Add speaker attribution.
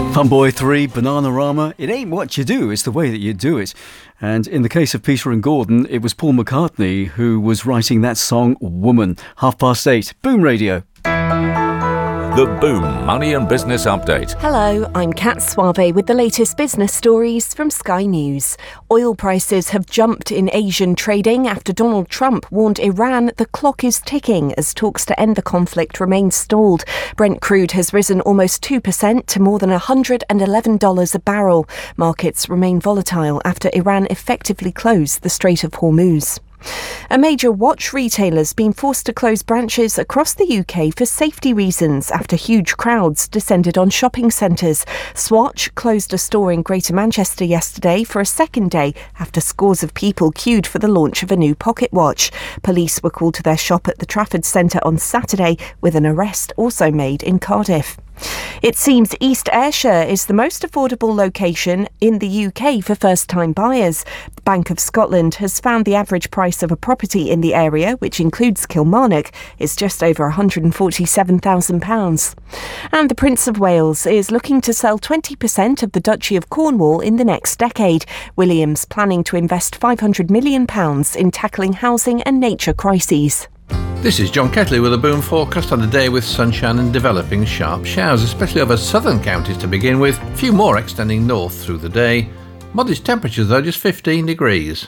Speaker 1: Funboy 3, Bananarama. It ain't what you do, it's the way that you do it. And in the case of Peter and Gordon, it was Paul McCartney who was writing that song, Woman. 8:30, Boom Radio.
Speaker 2: The Boom Money and Business Update.
Speaker 3: Hello, I'm Kat Suave with the latest business stories from Sky News. Oil prices have jumped in Asian trading after Donald Trump warned Iran the clock is ticking as talks to end the conflict remain stalled. Brent crude has risen almost 2% to more than $111 a barrel. Markets remain volatile after Iran effectively closed the Strait of Hormuz. A major watch retailer's been forced to close branches across the UK for safety reasons after huge crowds descended on shopping centres. Swatch closed a store in Greater Manchester yesterday for a second day after scores of people queued for the launch of a new pocket watch. Police were called to their shop at the Trafford Centre on Saturday, with an arrest also made in Cardiff. It seems East Ayrshire is the most affordable location in the UK for first-time buyers. Bank of Scotland has found the average price of a property in the area, which includes Kilmarnock, is just over £147,000. And the Prince of Wales is looking to sell 20% of the Duchy of Cornwall in the next decade. William's planning to invest £500 million in tackling housing and nature crises.
Speaker 4: This is John Ketley with a Boom forecast on a day with sunshine and developing sharp showers, especially over southern counties to begin with. A few more extending north through the day. Modest temperatures though, just 15 degrees.